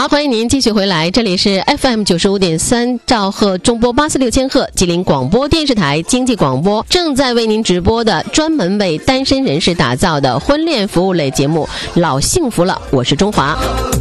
好，欢迎您继续回来，这里是 FM95.3兆赫中波84600赫吉林广播电视台经济广播，正在为您直播的专门为单身人士打造的婚恋服务类节目《老幸福了》，我是中华。